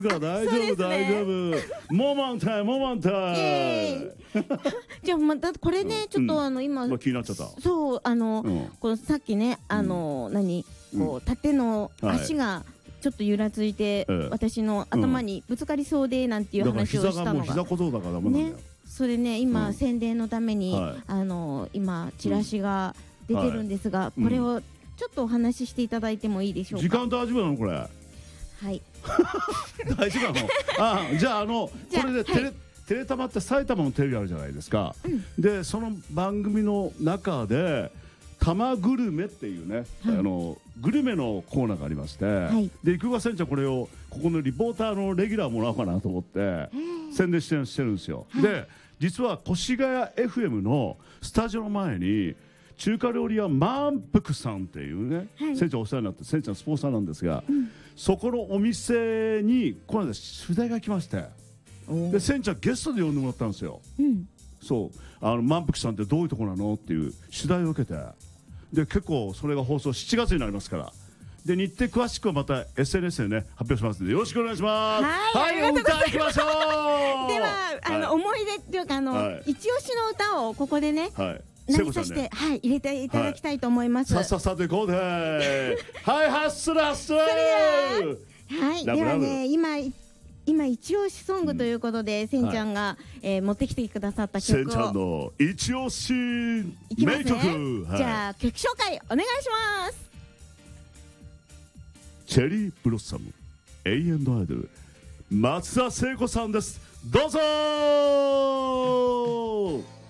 が大丈夫大丈夫。モマンタイムモマンタイム。 じゃあまたこれねちょっと今気になっちゃった。 そうこのさっきね何こう縦の足がちょっとゆらついて私の頭にぶつかりそうでなんていう話をしたのが膝小僧だからダメなんだよ。 それね今宣伝のために今チラシが出てるんですがこれをちょっとお話ししていただいてもいいでしょうか。 時間大丈夫なのこれ。 はい大丈夫なの。じゃあこれでテレタマって埼玉のテレビあるじゃないですか。でその番組の中で玉グルメっていうねグルメのコーナーがありまして、で生川せんちゃんこれをここのリポーターのレギュラーもらおうかなと思って宣伝してるんですよ。で実は越谷 FM のスタジオの前に中華料理屋満腹さんっていうね、せんちゃんお世話になってせんちゃんスポンサーなんですが、そこのお店にこの間取材が来まして、でせんちゃんゲストで呼んでもらったんですよ。そう満腹さんってどういうところなのっていう取材を受けて、で結構それが放送7月になりますから、で日程詳しくはまた SNS でね発表しますのでよろしくお願いします。はい、お歌いきましょう。 では思い出っていうか一押しの歌をここでね投げさせて入れていただきたいと思います。 さっさと行こうで。はいハッスルハッスル。 はい、ではね今一押しソングということでせんちゃんが持ってきてくださった曲をせんちゃんの一押し名曲。 じゃあ曲紹介お願いします。 チェリーブロッサム永遠のアイドル松田聖子さんです。どうぞ。